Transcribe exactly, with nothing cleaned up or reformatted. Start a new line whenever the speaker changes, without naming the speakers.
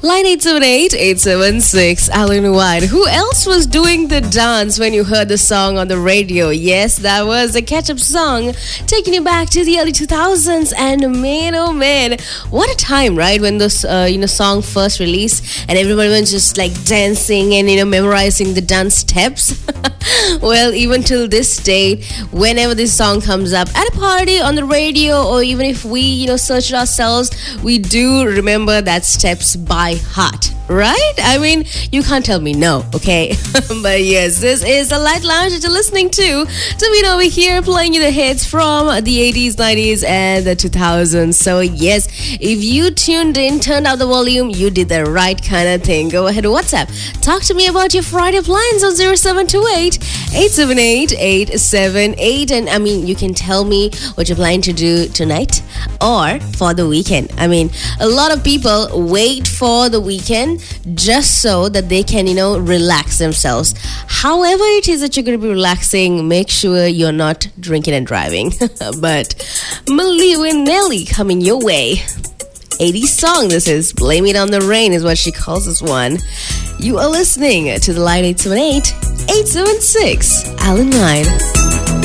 Line eight seven eight, eight seven six, Alan White. Who else was doing the dance when you heard the song on the radio? Yes, that was a catch-up song taking you back to the early two thousands. And man, oh man, what a time, right? When this uh, you know song first released and everybody was just like dancing and you know memorizing the dance steps. Well, even till this day, whenever this song comes up at a party, on the radio, or even if we you know search it ourselves, we do remember that steps by heart, right? I mean, you can't tell me no, okay? But yes, this is the Light Lounge that you're listening to. Tamina over here playing you the hits from the eighties, nineties, and the two thousands. So yes, if you tuned in, turned up the volume, you did the right kind of thing. Go ahead, WhatsApp. Talk to me about your Friday plans on zero seven two eight, eight seven eight, eight seven eight. And I mean, you can tell me what you're planning to do tonight or for the weekend. I mean, a lot of people wait for the weekend just so that they can, you know, relax themselves. However it is that you're going to be relaxing, make sure you're not drinking and driving. But Milli and Nelly coming your way. eighties song, this is Blame It on the Rain is what she calls this one. You are listening to the Line eight seven eight, eight seven six, Alan White.